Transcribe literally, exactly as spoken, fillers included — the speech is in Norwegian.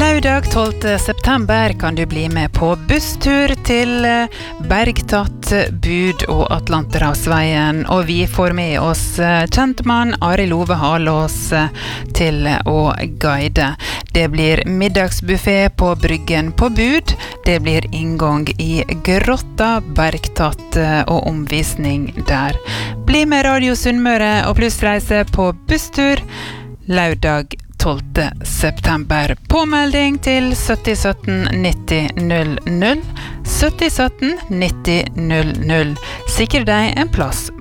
Lørdag tolvte september kan du bli med på busstur til Bergtatt, Bud og Atlanterhavsveien, og vi får med oss kjentmann Arild Ove Halås til å guide. Det blir middagsbuffet på Bryggen på Bud, det blir inngang i Grotta, Bergtatt og omvisning der. Bli med Radio Sunnmøre og plussreise på busstur lørdag tolvte september. Påmelding til sytti sytten nitti null null, sytti sytten nitti null null. Sikre deg en plass